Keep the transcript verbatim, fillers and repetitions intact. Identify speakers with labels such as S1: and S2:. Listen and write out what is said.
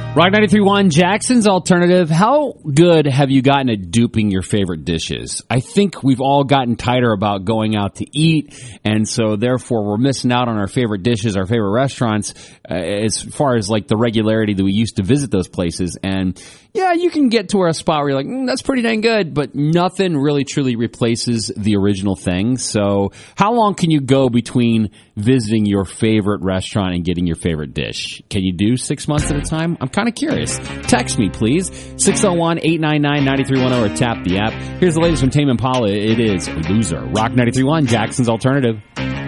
S1: Rock ninety-three point one, Jackson's Alternative. How good have you gotten at duping your favorite dishes? I think we've all gotten tighter about going out to eat, and so therefore we're missing out on our favorite dishes, our favorite restaurants, uh, as far as like the regularity that we used to visit those places. And yeah, you can get to where a spot where you're like, mm, that's pretty dang good, but nothing really truly replaces the original thing. So how long can you go between visiting your favorite restaurant and getting your favorite dish? Can you do six months at a time? I'm kind of curious. Text me, please. six oh one, eight nine nine, nine three one oh or tap the app. Here's the latest from Tame Impala. It is Loser. Rock ninety-three point one, Jackson's Alternative.